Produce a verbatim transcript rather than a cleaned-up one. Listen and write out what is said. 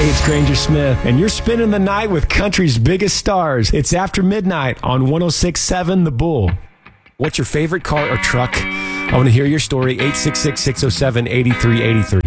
Hey, it's Granger Smith, and you're spending the night with country's biggest stars. It's After Midnight on one oh six point seven The Bull. What's your favorite car or truck? I want to hear your story. eight six six, six oh seven, eight three eight three.